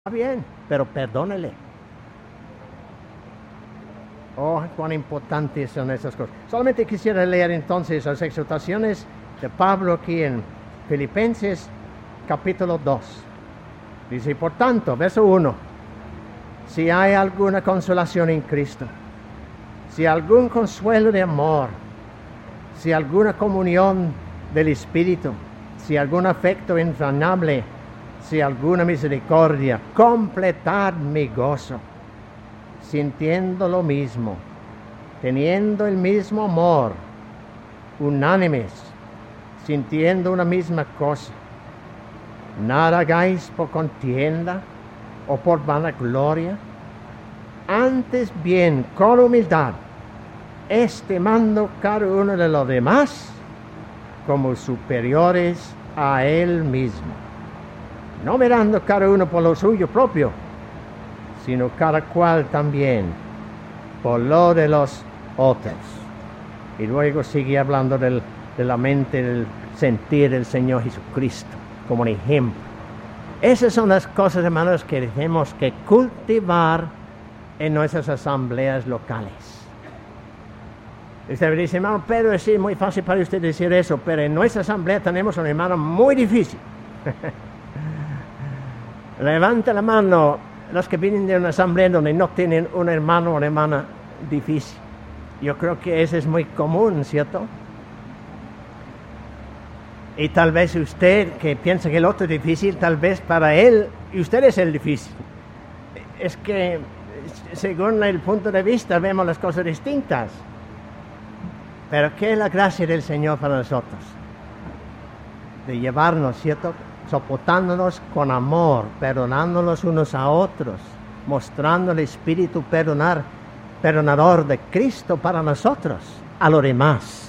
Está bien, pero perdónele. Oh, cuán importantes son esas cosas. Solamente quisiera leer entonces las exhortaciones de Pablo aquí en Filipenses capítulo 2. Dice, por tanto, verso 1, si hay alguna consolación en Cristo, si algún consuelo de amor, si alguna comunión del Espíritu, si algún afecto inflamable, si alguna misericordia, completad mi gozo, sintiendo lo mismo, teniendo el mismo amor, unánimes, sintiendo una misma cosa. Nada hagáis por contienda o por vanagloria, antes bien con humildad, estimando cada uno de los demás como superiores a él mismo, no mirando cada uno por lo suyo propio, sino cada cual también por lo de los otros. Y luego sigue hablando de la mente, del sentir del Señor Jesucristo como un ejemplo. Esas son las cosas, hermanos, que tenemos que cultivar en nuestras asambleas locales. Usted dice, hermano Pedro, es muy fácil para usted decir eso, pero en nuestra asamblea tenemos un hermano muy difícil. Levanta la mano los que vienen de una asamblea donde no tienen un hermano o una hermana difícil. Yo creo que eso es muy común, ¿cierto? Y tal vez usted que piensa que el otro es difícil, tal vez para él, y usted es el difícil. Es que según el punto de vista vemos las cosas distintas. Pero ¿qué es la gracia del Señor para nosotros? De llevarnos, ¿cierto?, soportándonos con amor, perdonándonos unos a otros, mostrando el espíritu perdonador de Cristo para nosotros, a los demás.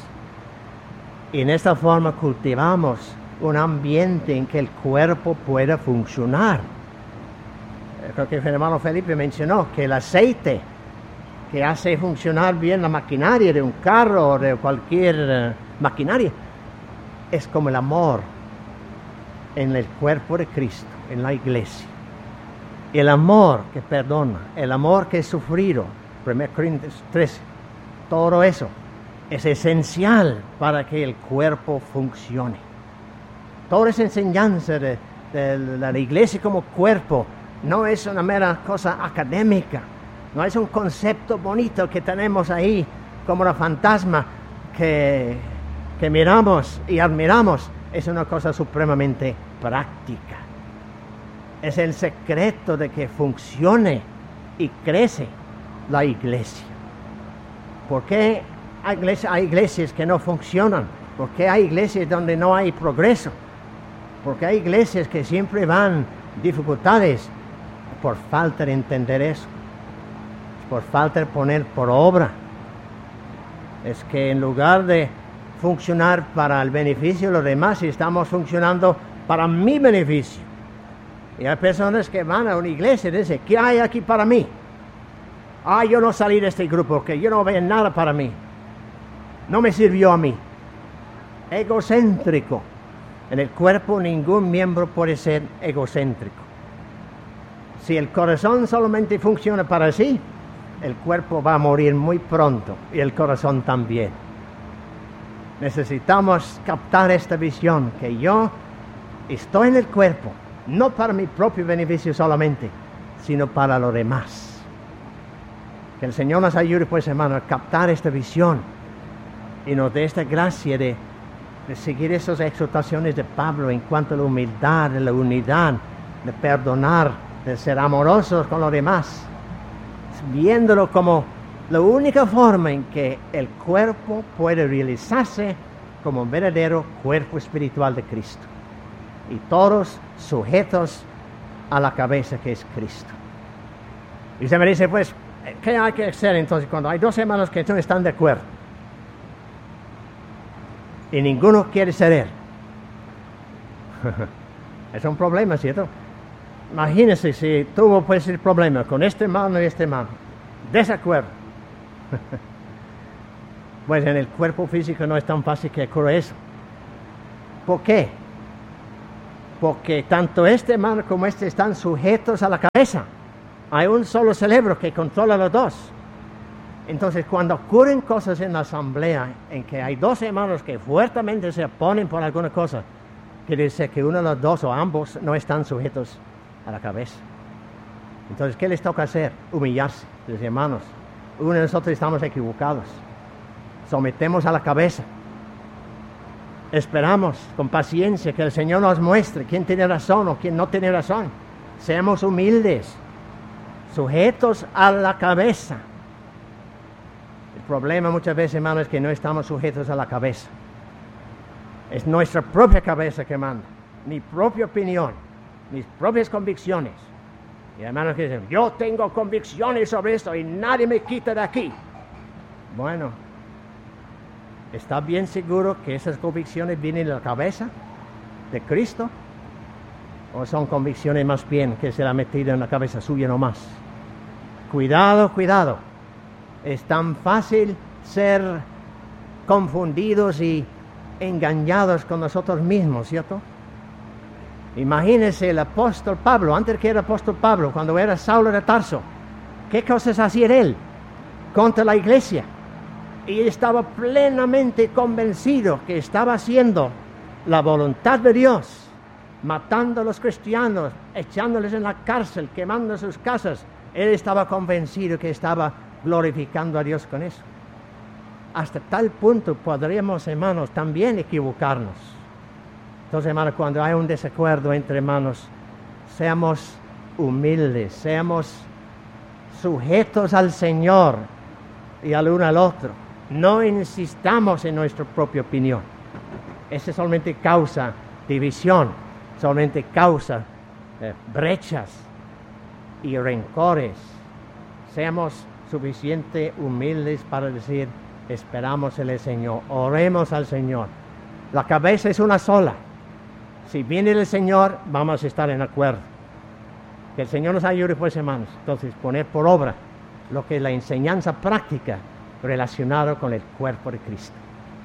Y en esta forma cultivamos un ambiente en que el cuerpo pueda funcionar. Creo que el hermano Felipe mencionó que el aceite que hace funcionar bien la maquinaria de un carro o de cualquier maquinaria es como el amor en el cuerpo de Cristo, en la iglesia. El amor que perdona, el amor que es sufrido, 1 Corintios 13, todo eso es esencial para que el cuerpo funcione. Toda esa enseñanza de la iglesia como cuerpo no es una mera cosa académica, no es un concepto bonito que tenemos ahí como una fantasma que miramos y admiramos. Es una cosa supremamente práctica. Es el secreto de que funcione y crece la iglesia. ¿Por qué hay iglesias que no funcionan? ¿Por qué hay iglesias donde no hay progreso? ¿Por qué hay iglesias que siempre van dificultades? Por falta de entender eso. Por falta de poner por obra. Es que en lugar de funcionar para el beneficio de los demás, estamos funcionando para mi beneficio. Y hay personas que van a una iglesia y dicen, ¿qué hay aquí para mí? Yo no salí de este grupo, que yo no veo nada para mí. No me sirvió a mí. Egocéntrico. En el cuerpo ningún miembro puede ser egocéntrico. Si el corazón solamente funciona para sí, el cuerpo va a morir muy pronto y el corazón también. Necesitamos captar esta visión, que yo estoy en el cuerpo, no para mi propio beneficio solamente, sino para los demás. Que el Señor nos ayude, pues, hermano, a captar esta visión y nos dé esta gracia de seguir esas exhortaciones de Pablo en cuanto a la humildad, de la unidad, de perdonar, de ser amorosos con los demás, viéndolo como la única forma en que el cuerpo puede realizarse como un verdadero cuerpo espiritual de Cristo. Y todos sujetos a la cabeza que es Cristo. Y usted me dice, pues, ¿qué hay que hacer entonces cuando hay dos hermanos que no están de acuerdo? Y ninguno quiere ceder. Es un problema, ¿cierto? Imagínese si tuvo pues el problema con este hermano y este hermano. Desacuerdo. Pues en el cuerpo físico no es tan fácil que ocurra eso. ¿Por qué? porque tanto este hermano como este están sujetos a la cabeza. Hay un solo cerebro que controla los dos. Entonces, cuando ocurren cosas en la asamblea en que hay dos hermanos que fuertemente se oponen por alguna cosa, quiere decir que uno de los dos o ambos no están sujetos a la cabeza. Entonces, ¿qué les toca hacer? Humillarse, los hermanos. Uno de nosotros estamos equivocados. Sometemos a la cabeza. Esperamos con paciencia que el Señor nos muestre quién tiene razón o quién no tiene razón. Seamos humildes, sujetos a la cabeza. El problema muchas veces, hermanos, es que no estamos sujetos a la cabeza. Es nuestra propia cabeza que manda, mi propia opinión, mis propias convicciones. Y hermanos que dicen, yo tengo convicciones sobre esto y nadie me quita de aquí. Bueno, ¿está bien seguro que esas convicciones vienen de la cabeza de Cristo? ¿O son convicciones más bien que se la han metido en la cabeza suya nomás? Cuidado, cuidado. Es tan fácil ser confundidos y engañados con nosotros mismos, ¿cierto? Imagínense el apóstol Pablo, antes que era apóstol Pablo, cuando era Saulo de Tarso, ¿qué cosas hacía él contra la iglesia? Y estaba plenamente convencido que estaba haciendo la voluntad de Dios, matando a los cristianos, echándoles en la cárcel, quemando sus casas. Él estaba convencido que estaba glorificando a Dios con eso. Hasta tal punto podríamos, hermanos, también equivocarnos. Entonces, hermanos, cuando hay un desacuerdo entre hermanos, seamos humildes, seamos sujetos al Señor y al uno al otro. No insistamos en nuestra propia opinión. Eso solamente causa división, solamente causa brechas y rencores. Seamos suficientemente humildes para decir, esperamos en el Señor, oremos al Señor. La cabeza es una sola. Si viene el Señor, vamos a estar en acuerdo. Que el Señor nos ayude, pues, hermanos. Entonces, poner por obra lo que es la enseñanza práctica relacionada con el cuerpo de Cristo.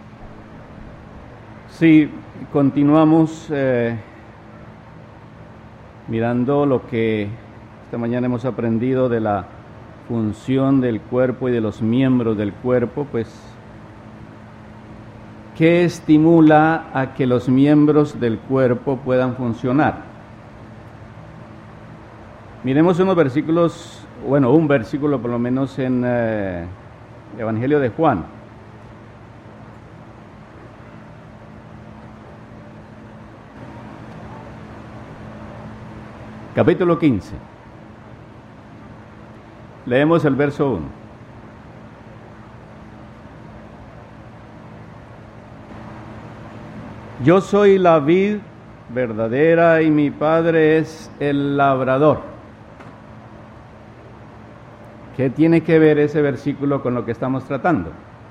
Sí, continuamos mirando lo que esta mañana hemos aprendido de la función del cuerpo y de los miembros del cuerpo, pues, ¿qué estimula a que los miembros del cuerpo puedan funcionar? Miremos unos versículos, bueno, un versículo por lo menos en el Evangelio de Juan. Capítulo 15. Leemos el verso 1. Yo soy la vid verdadera y mi Padre es el labrador. ¿Qué tiene que ver ese versículo con lo que estamos tratando?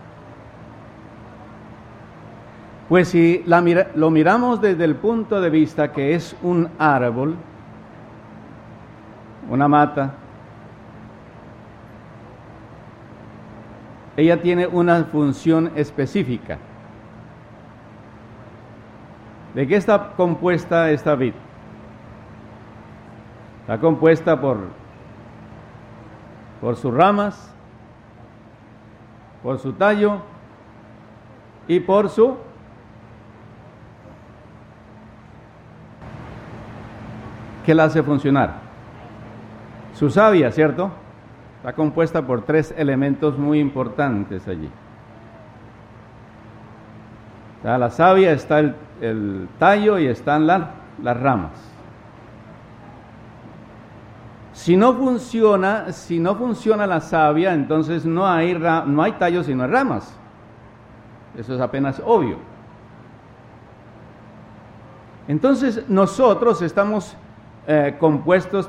Pues si lo miramos desde el punto de vista que es un árbol, una mata, ella tiene una función específica. ¿De qué está compuesta esta vid? Está compuesta por sus ramas, por su tallo y por su ¿qué la hace funcionar? Su savia, ¿cierto? Está compuesta por 3 elementos muy importantes allí. Está la savia, está el tallo y están las ramas. Si no funciona la savia, entonces no hay tallo sino ramas. Eso es apenas obvio. Entonces nosotros estamos compuestos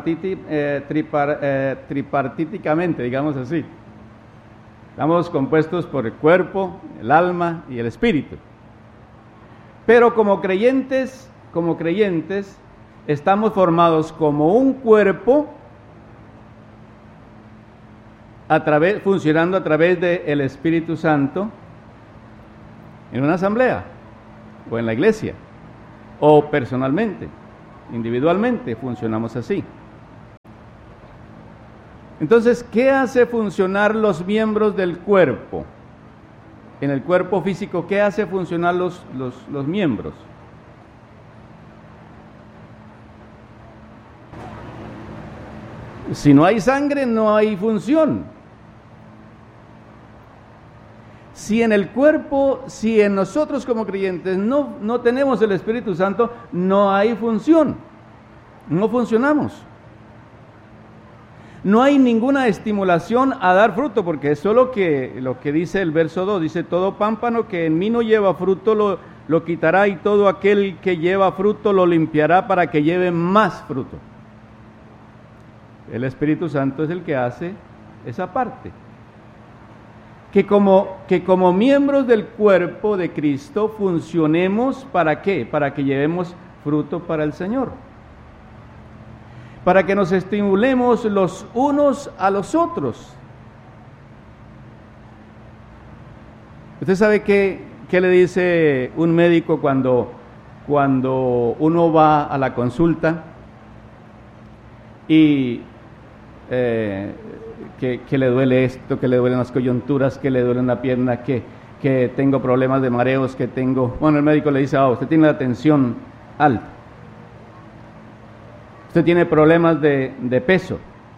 tripartíticamente, digamos así. Estamos compuestos por el cuerpo, el alma y el espíritu. Pero como creyentes, estamos formados como un cuerpo funcionando a través del Espíritu Santo en una asamblea o en la iglesia. o personalmente, individualmente, funcionamos así. Entonces, ¿qué hace funcionar los miembros del cuerpo? En el cuerpo físico, ¿qué hace funcionar los miembros? Si no hay sangre, no hay función. Si en el cuerpo, si en nosotros como creyentes no tenemos el Espíritu Santo, no hay función. No funcionamos. No hay ninguna estimulación a dar fruto, porque eso es lo que dice el verso 2. Dice, todo pámpano que en mí no lleva fruto lo quitará, y todo aquel que lleva fruto lo limpiará para que lleve más fruto. El Espíritu Santo es el que hace esa parte. Que como miembros del cuerpo de Cristo funcionemos, ¿para qué? Para que llevemos fruto para el Señor. Para que nos estimulemos los unos a los otros. ¿Usted sabe qué le dice un médico cuando uno va a la consulta y que le duele esto, que le duelen las coyunturas, que le duele la pierna, que tengo problemas de mareos, bueno, el médico le dice, usted tiene la tensión alta, usted tiene problemas de peso.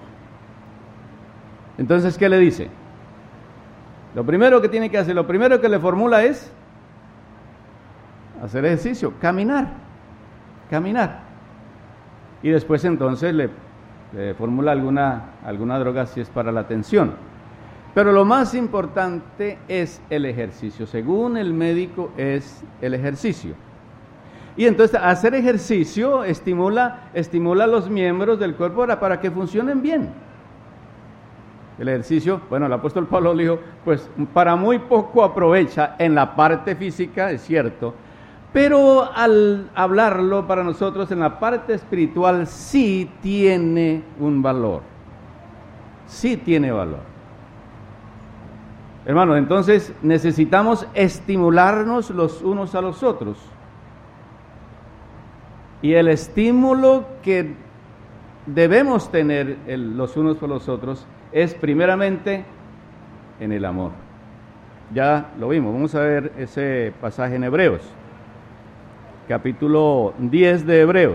Entonces, ¿qué le dice? Lo primero que tiene que hacer, lo primero que le formula es hacer ejercicio, caminar. Y después entonces le formula alguna droga si es para la tensión. Pero lo más importante es el ejercicio. Según el médico, es el ejercicio. Y entonces hacer ejercicio estimula los miembros del cuerpo para que funcionen bien. El ejercicio, bueno, el apóstol Pablo dijo, pues para muy poco aprovecha en la parte física, es cierto, pero al hablarlo para nosotros en la parte espiritual sí tiene un valor. Sí tiene valor. Hermanos, entonces necesitamos estimularnos los unos a los otros. Y el estímulo que debemos tener los unos por los otros es primeramente en el amor. Ya lo vimos, vamos a ver ese pasaje en Hebreos. Capítulo 10 de Hebreos.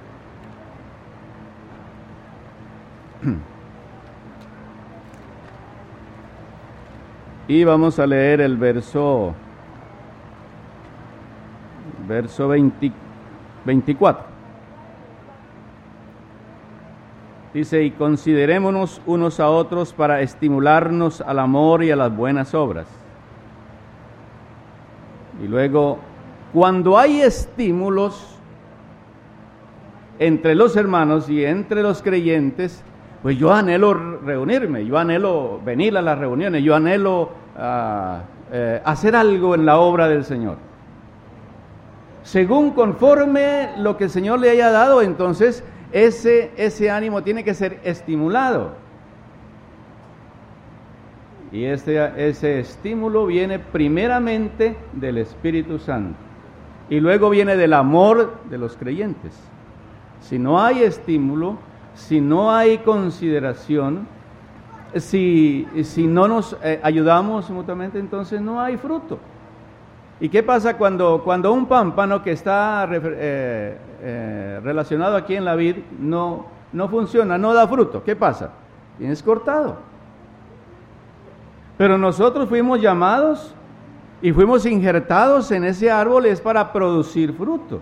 Y vamos a leer el verso 24. Dice, y considerémonos unos a otros para estimularnos al amor y a las buenas obras. Y luego, cuando hay estímulos entre los hermanos y entre los creyentes, pues yo anhelo reunirme, yo anhelo venir a las reuniones, yo anhelo hacer algo en la obra del Señor. Según conforme lo que el Señor le haya dado, entonces ese ánimo tiene que ser estimulado. Y ese estímulo viene primeramente del Espíritu Santo y luego viene del amor de los creyentes. Si no hay estímulo, si no hay consideración, si no nos ayudamos mutuamente, entonces no hay fruto. ¿Y qué pasa cuando un pámpano que está relacionado aquí en la vid no funciona, no da fruto? ¿Qué pasa? Tienes cortado. Pero nosotros fuimos llamados y fuimos injertados en ese árbol, es para producir fruto.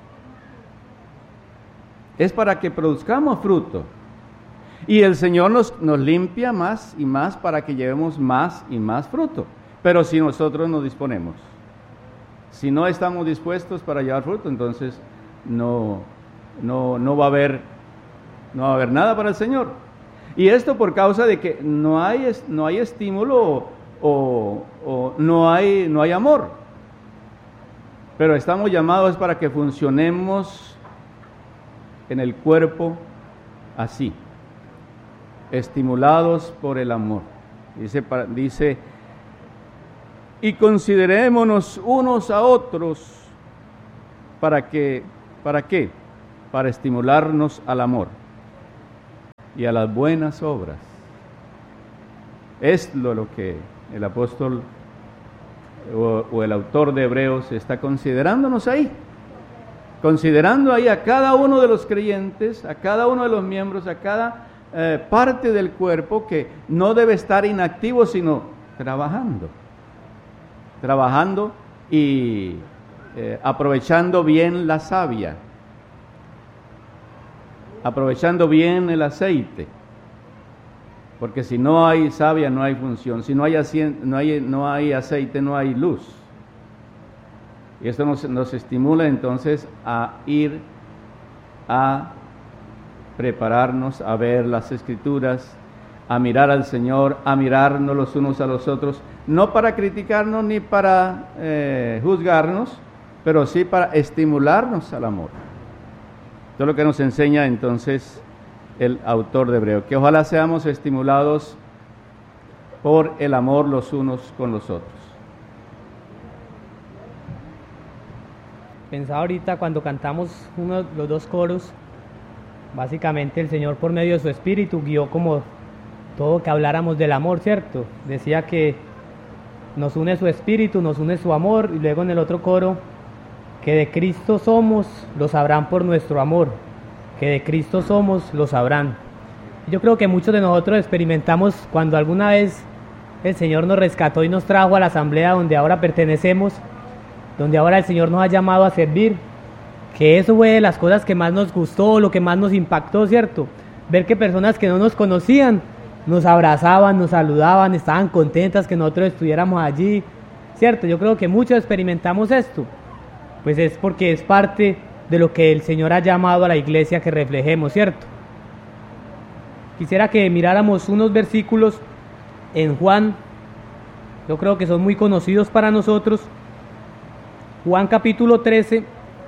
Es para que produzcamos fruto. Y el Señor nos limpia más y más para que llevemos más y más fruto. Pero si nosotros nos disponemos, si no estamos dispuestos para llevar fruto, entonces no va a haber nada para el Señor. Y esto por causa de que no hay estímulo o no hay amor. Pero estamos llamados para que funcionemos en el cuerpo así, estimulados por el amor. Dice, y considerémonos unos a otros ¿para qué? Para estimularnos al amor y a las buenas obras. Es lo que el apóstol o el autor de Hebreos está considerándonos ahí. Considerando ahí a cada uno de los creyentes, a cada uno de los miembros, a cada parte del cuerpo que no debe estar inactivo, sino trabajando y aprovechando bien la savia, aprovechando bien el aceite, porque si no hay savia no hay función, si no hay aceite no hay luz. Y esto nos estimula entonces a ir a prepararnos, a ver las Escrituras, a mirar al Señor, a mirarnos los unos a los otros, no para criticarnos ni para juzgarnos, pero sí para estimularnos al amor. Esto es lo que nos enseña entonces el autor de Hebreo, que ojalá seamos estimulados por el amor los unos con los otros. Pensaba ahorita cuando cantamos los dos coros, básicamente el Señor por medio de su Espíritu guió como todo que habláramos del amor, ¿cierto? Decía que nos une su Espíritu, nos une su amor, y luego en el otro coro, que de Cristo somos, lo sabrán por nuestro amor, que de Cristo somos, lo sabrán. Yo creo que muchos de nosotros experimentamos cuando alguna vez el Señor nos rescató y nos trajo a la asamblea donde ahora pertenecemos, donde ahora el Señor nos ha llamado a servir, que eso fue de las cosas que más nos gustó, lo que más nos impactó, ¿cierto? Ver que personas que no nos conocían nos abrazaban, nos saludaban, estaban contentas que nosotros estuviéramos allí, ¿cierto? Yo creo que muchos experimentamos esto, pues es porque es parte de lo que el Señor ha llamado a la iglesia que reflejemos, ¿cierto? Quisiera que miráramos unos versículos en Juan, yo creo que son muy conocidos para nosotros. Juan capítulo 13,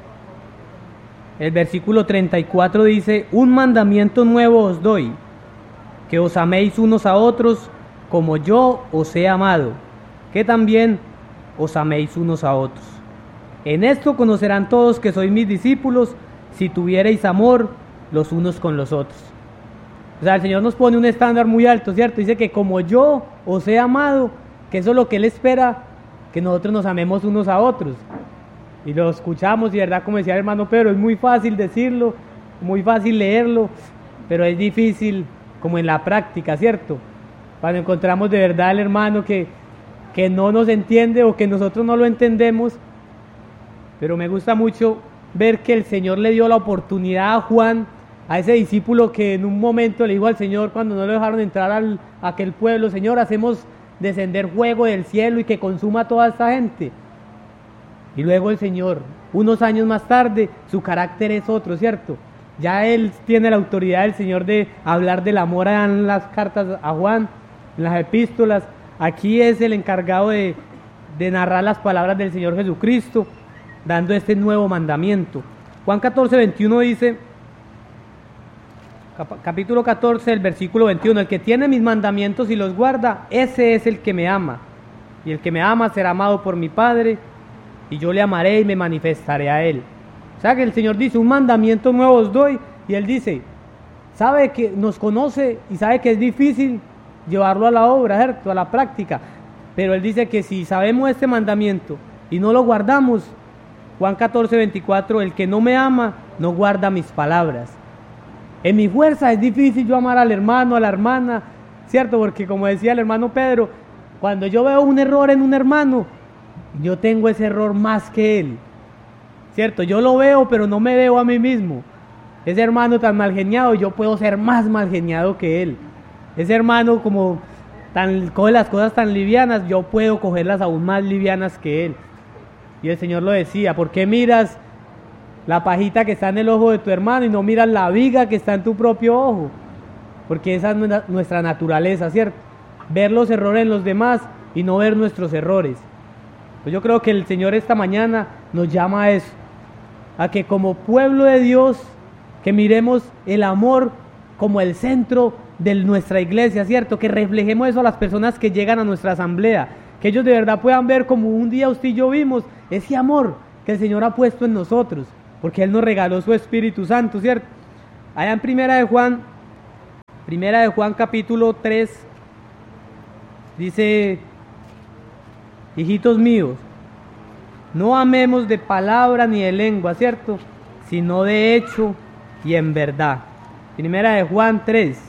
el versículo 34 dice: un mandamiento nuevo os doy, que os améis unos a otros como yo os he amado, que también os améis unos a otros. En esto conocerán todos que sois mis discípulos, si tuviereis amor los unos con los otros. O sea, el Señor nos pone un estándar muy alto, ¿cierto? Dice que como yo os he amado, que eso es lo que Él espera, que nosotros nos amemos unos a otros. Y lo escuchamos, y verdad, como decía el hermano Pedro, es muy fácil decirlo, muy fácil leerlo, pero es difícil como en la práctica, ¿cierto? Cuando encontramos de verdad al hermano que no nos entiende o que nosotros no lo entendemos. Pero me gusta mucho ver que el Señor le dio la oportunidad a Juan, a ese discípulo que en un momento le dijo al Señor cuando no lo dejaron entrar a aquel pueblo: Señor, hacemos descender fuego del cielo y que consuma a toda esta gente. Y luego el Señor, unos años más tarde, su carácter es otro, ¿cierto? Ya Él tiene la autoridad del Señor de hablar del amor en las cartas a Juan, en las epístolas. Aquí es el encargado de narrar las palabras del Señor Jesucristo, dando este nuevo mandamiento. Juan 14, 21 dice, capítulo 14, el versículo 21, el que tiene mis mandamientos y los guarda, ese es el que me ama. Y el que me ama será amado por mi Padre, y yo le amaré y me manifestaré a él. O sea que el Señor dice: un mandamiento nuevo os doy, y Él dice, sabe que nos conoce y sabe que es difícil llevarlo a la obra, ¿cierto? A la práctica, pero Él dice que si sabemos este mandamiento y no lo guardamos, Juan 14, 24, el que no me ama no guarda mis palabras. En mi fuerza es difícil yo amar al hermano, a la hermana, ¿cierto? Porque como decía el hermano Pedro, cuando yo veo un error en un hermano, yo tengo ese error más que él, ¿cierto? Yo lo veo, pero no me veo a mí mismo. Ese hermano tan mal geniado, yo puedo ser más mal geniado que él. Ese hermano como coge las cosas tan livianas, yo puedo cogerlas aún más livianas que él. Y el Señor lo decía: ¿por qué miras la pajita que está en el ojo de tu hermano y no miras la viga que está en tu propio ojo? Porque esa es nuestra naturaleza, ¿cierto? Ver los errores en los demás y no ver nuestros errores. Pues yo creo que el Señor esta mañana nos llama a eso, a que como pueblo de Dios, que miremos el amor como el centro de nuestra iglesia, ¿cierto? Que reflejemos eso a las personas que llegan a nuestra asamblea, que ellos de verdad puedan ver como un día usted y yo vimos ese amor que el Señor ha puesto en nosotros, porque Él nos regaló su Espíritu Santo, ¿cierto? Allá en Primera de Juan capítulo 3, dice: hijitos míos, no amemos de palabra ni de lengua, ¿cierto?, sino de hecho y en verdad. Primera de Juan 3: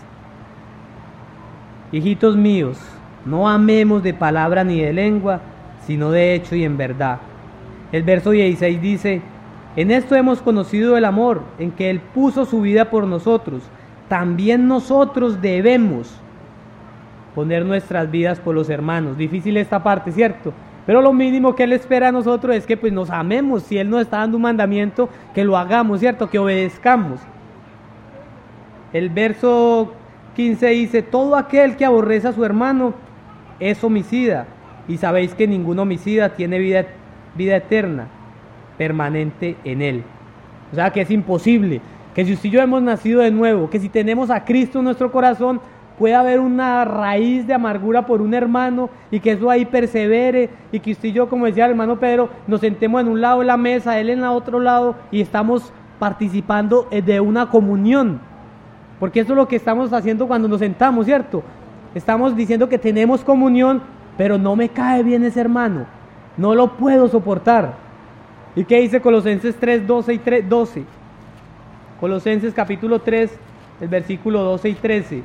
hijitos míos, no amemos de palabra ni de lengua, sino de hecho y en verdad. El verso 16 dice: en esto hemos conocido el amor, en que Él puso su vida por nosotros. También nosotros debemos poner nuestras vidas por los hermanos. Difícil esta parte, ¿cierto? Pero lo mínimo que Él espera a nosotros es que pues nos amemos. Si Él nos está dando un mandamiento, que lo hagamos, ¿cierto? Que obedezcamos. El verso 15 dice: todo aquel que aborrece a su hermano es homicida, y sabéis que ningún homicida tiene vida eterna permanente en él. O sea que es imposible que si usted y yo hemos nacido de nuevo, que si tenemos a Cristo en nuestro corazón, puede haber una raíz de amargura por un hermano y que eso ahí persevere, y que usted y yo, como decía el hermano Pedro, nos sentemos en un lado de la mesa, él en el otro lado, y estamos participando de una comunión, porque eso es lo que estamos haciendo cuando nos sentamos, ¿cierto? Estamos diciendo que tenemos comunión, pero no me cae bien ese hermano, no lo puedo soportar. ¿Y qué dice Colosenses 3, 12 y 12? Colosenses capítulo 3, el versículo 12 y 13.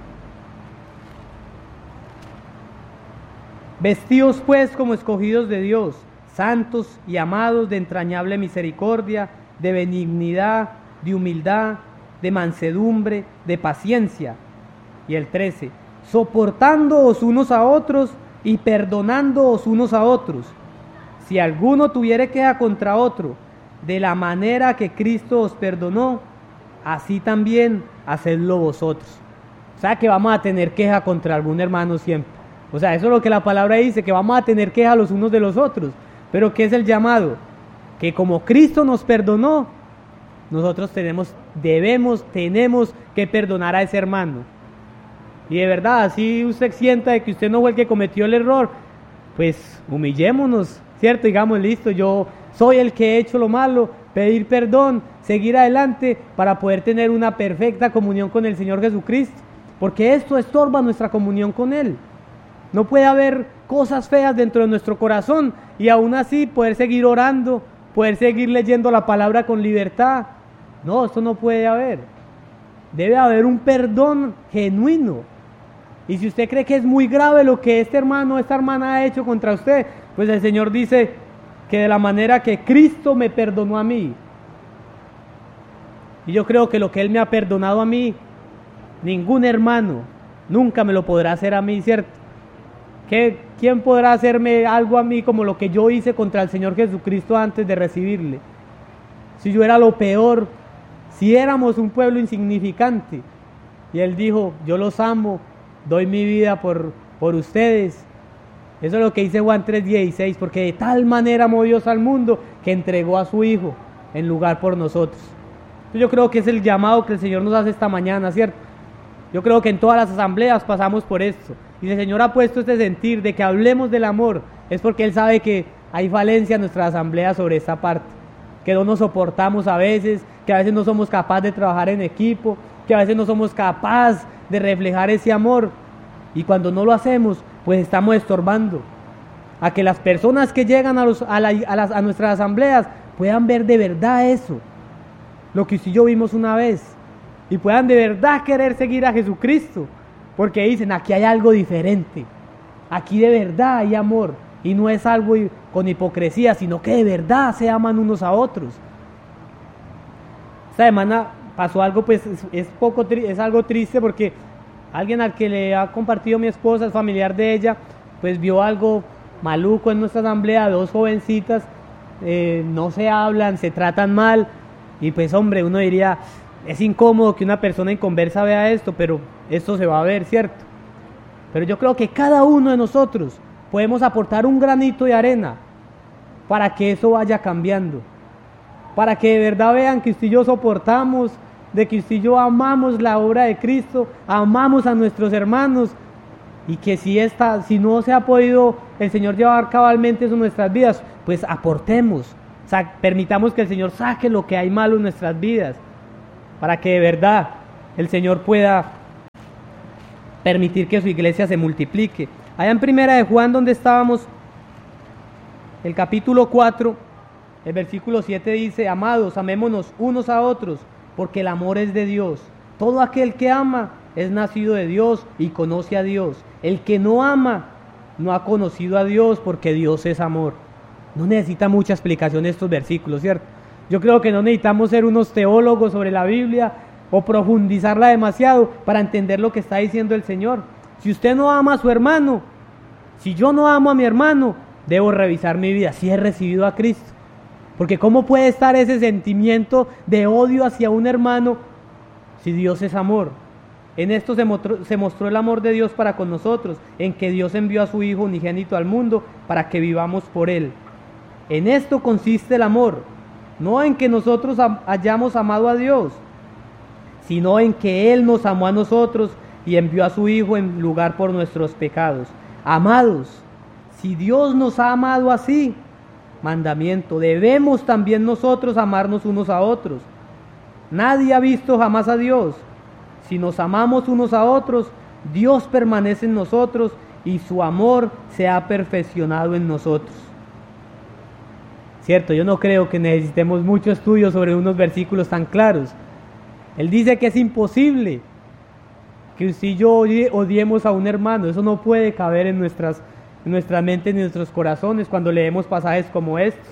Vestíos pues como escogidos de Dios, santos y amados, de entrañable misericordia, de benignidad, de humildad, de mansedumbre, de paciencia. Y el 13, soportándoos unos a otros y perdonándoos unos a otros. Si alguno tuviere queja contra otro, de la manera que Cristo os perdonó, así también hacedlo vosotros. O sea que vamos a tener queja contra algún hermano siempre. O sea, eso es lo que la palabra dice, que vamos a tener queja los unos de los otros. Pero ¿qué es el llamado? Que como Cristo nos perdonó, nosotros tenemos que perdonar a ese hermano. Y de verdad, si usted sienta de que usted no fue el que cometió el error, pues humillémonos, ¿cierto? Digamos, listo, yo soy el que he hecho lo malo, pedir perdón, seguir adelante para poder tener una perfecta comunión con el Señor Jesucristo, porque esto estorba nuestra comunión con Él. No puede haber cosas feas dentro de nuestro corazón y aún así poder seguir orando, poder seguir leyendo la palabra con libertad. No, esto no puede haber. Debe haber un perdón genuino. Y si usted cree que es muy grave lo que este hermano o esta hermana ha hecho contra usted, pues el Señor dice que de la manera que Cristo me perdonó a mí, y yo creo que lo que Él me ha perdonado a mí, ningún hermano nunca me lo podrá hacer a mí, ¿cierto? ¿Quién podrá hacerme algo a mí como lo que yo hice contra el Señor Jesucristo antes de recibirle? Si yo era lo peor, si éramos un pueblo insignificante, y Él dijo: yo los amo, doy mi vida por ustedes. Eso es lo que dice Juan 3:16, porque de tal manera amó Dios al mundo que entregó a su Hijo en lugar por nosotros. Yo creo que es el llamado que el Señor nos hace esta mañana, ¿cierto? Yo creo que en todas las asambleas pasamos por esto, y el Señor ha puesto este sentir de que hablemos del amor, es porque Él sabe que hay falencia en nuestra asamblea sobre esta parte, que no nos soportamos a veces, que a veces no somos capaces de trabajar en equipo, que a veces no somos capaces de reflejar ese amor, y cuando no lo hacemos, pues estamos estorbando a que las personas que llegan a nuestras asambleas puedan ver de verdad eso, lo que usted y yo vimos una vez, y puedan de verdad querer seguir a Jesucristo, porque dicen: aquí hay algo diferente, aquí de verdad hay amor, y no es algo con hipocresía, sino que de verdad se aman unos a otros. Esta semana pasó algo, pues es algo triste, porque alguien al que le ha compartido mi esposa, es familiar de ella, pues vio algo maluco en nuestra asamblea, dos jovencitas, no se hablan, se tratan mal, y pues hombre, uno diría: es incómodo que una persona inconversa vea esto, pero esto se va a ver, ¿cierto? Pero yo creo que cada uno de nosotros podemos aportar un granito de arena para que eso vaya cambiando, para que de verdad vean que usted y yo soportamos, de que usted y yo amamos la obra de Cristo, amamos a nuestros hermanos, y que si no se ha podido el Señor llevar cabalmente eso en nuestras vidas, pues aportemos, Permitamos que el Señor saque lo que hay malo en nuestras vidas, para que de verdad el Señor pueda permitir que su iglesia se multiplique. Allá en Primera de Juan, donde estábamos, el capítulo 4, el versículo 7 dice: amados, amémonos unos a otros, porque el amor es de Dios. Todo aquel que ama es nacido de Dios y conoce a Dios. El que no ama no ha conocido a Dios, porque Dios es amor. No necesita mucha explicación estos versículos, ¿cierto? Yo creo que no necesitamos ser unos teólogos sobre la Biblia o profundizarla demasiado para entender lo que está diciendo el Señor. Si usted no ama a su hermano, si yo no amo a mi hermano, debo revisar mi vida, si he recibido a Cristo. Porque ¿cómo puede estar ese sentimiento de odio hacia un hermano si Dios es amor? En esto se mostró el amor de Dios para con nosotros, en que Dios envió a su Hijo unigénito al mundo para que vivamos por Él. En esto consiste el amor, no en que nosotros hayamos amado a Dios, sino en que Él nos amó a nosotros y envió a su Hijo en lugar por nuestros pecados. Amados, si Dios nos ha amado así, mandamiento, debemos también nosotros amarnos unos a otros. Nadie ha visto jamás a Dios. Si nos amamos unos a otros, Dios permanece en nosotros y su amor se ha perfeccionado en nosotros. Cierto, yo no creo que necesitemos mucho estudio sobre unos versículos tan claros. Él dice que es imposible que usted y yo odiemos a un hermano. Eso no puede caber en nuestra mente ni en nuestros corazones cuando leemos pasajes como estos.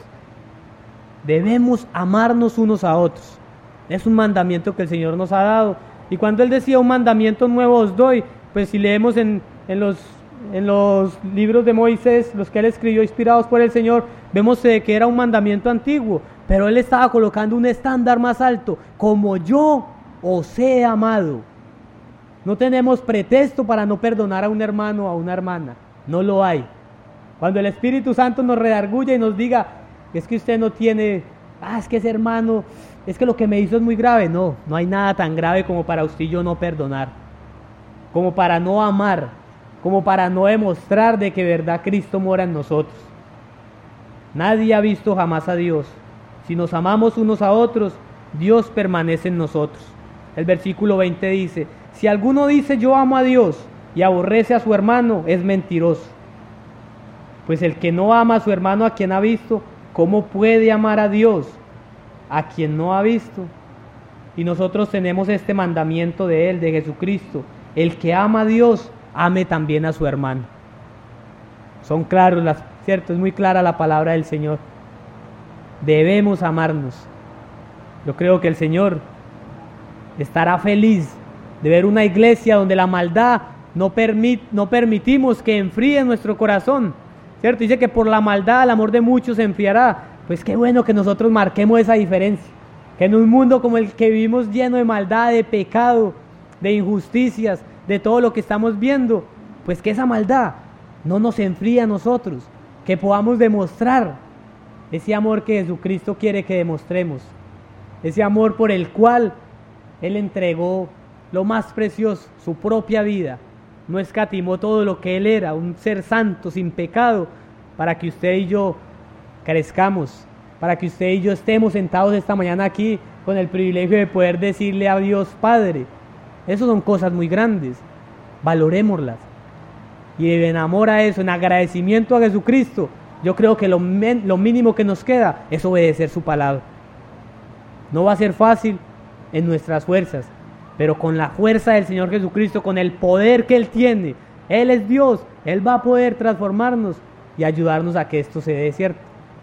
Debemos amarnos unos a otros. Es un mandamiento que el Señor nos ha dado. Y cuando Él decía un mandamiento nuevo os doy, pues si leemos en los libros de Moisés, los que Él escribió inspirados por el Señor, vemos que era un mandamiento antiguo, pero Él estaba colocando un estándar más alto: como yo os he amado. No tenemos pretexto para no perdonar a un hermano o a una hermana, no lo hay. Cuando el Espíritu Santo nos redarguya y nos diga: es que usted no tiene, es que ese hermano, es que lo que me hizo es muy grave. No hay nada tan grave como para usted y yo no perdonar, como para no amar, como para no demostrar de que verdad Cristo mora en nosotros. Nadie ha visto jamás a Dios. Si nos amamos unos a otros, Dios permanece en nosotros. El versículo 20 dice: si alguno dice yo amo a Dios y aborrece a su hermano, es mentiroso. Pues el que no ama a su hermano a quien ha visto, ¿cómo puede amar a Dios a quien no ha visto? Y nosotros tenemos este mandamiento de Él, de Jesucristo: el que ama a Dios, ame también a su hermano. Son claros, ¿cierto? Es muy clara la palabra del Señor. Debemos amarnos. Yo creo que el Señor estará feliz de ver una iglesia donde la maldad no permitimos que enfríe nuestro corazón, ¿cierto? Dice que por la maldad el amor de muchos se enfriará. Pues qué bueno que nosotros marquemos esa diferencia, que en un mundo como el que vivimos, lleno de maldad, de pecado, de injusticias, de todo lo que estamos viendo, pues que esa maldad no nos enfríe a nosotros, que podamos demostrar ese amor que Jesucristo quiere que demostremos, ese amor por el cual Él entregó lo más precioso, su propia vida. No escatimó todo lo que Él era, un ser santo, sin pecado, para que usted y yo crezcamos, para que usted y yo estemos sentados esta mañana aquí con el privilegio de poder decirle a Dios Padre. Esas son cosas muy grandes, valorémoslas. Y en amor a eso, en agradecimiento a Jesucristo, yo creo que lo mínimo que nos queda es obedecer su palabra. No va a ser fácil en nuestras fuerzas, pero con la fuerza del Señor Jesucristo, con el poder que Él tiene, Él es Dios, Él va a poder transformarnos y ayudarnos a que esto se dé, ¿cierto?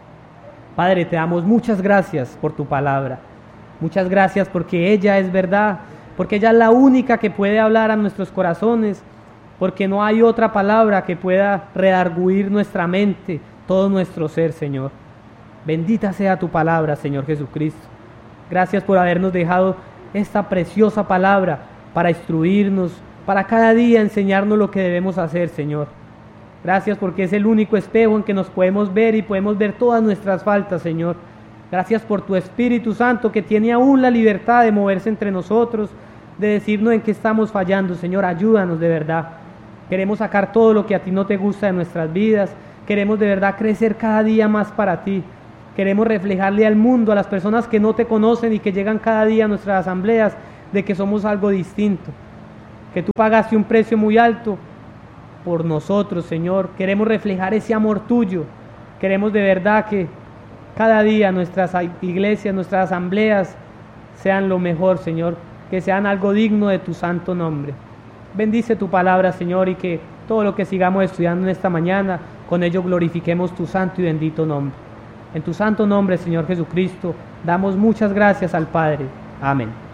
Padre, te damos muchas gracias por tu palabra, muchas gracias porque ella es verdad, porque ella es la única que puede hablar a nuestros corazones, porque no hay otra palabra que pueda redarguir nuestra mente, todo nuestro ser, Señor. Bendita sea tu palabra, Señor Jesucristo. Gracias por habernos dejado esta preciosa palabra para instruirnos, para cada día enseñarnos lo que debemos hacer, Señor. Gracias porque es el único espejo en que nos podemos ver y podemos ver todas nuestras faltas, Señor. Gracias por tu Espíritu Santo que tiene aún la libertad de moverse entre nosotros, de decirnos en qué estamos fallando, Señor. Ayúdanos de verdad. Queremos sacar todo lo que a ti no te gusta de nuestras vidas. Queremos de verdad crecer cada día más para ti. Queremos reflejarle al mundo, a las personas que no te conocen y que llegan cada día a nuestras asambleas, de que somos algo distinto, que tú pagaste un precio muy alto por nosotros, Señor. Queremos reflejar ese amor tuyo. Queremos de verdad que cada día nuestras iglesias, nuestras asambleas sean lo mejor, Señor, que sean algo digno de tu santo nombre. Bendice tu palabra, Señor, y que todo lo que sigamos estudiando en esta mañana, con ello glorifiquemos tu santo y bendito nombre. En tu santo nombre, Señor Jesucristo, damos muchas gracias al Padre. Amén.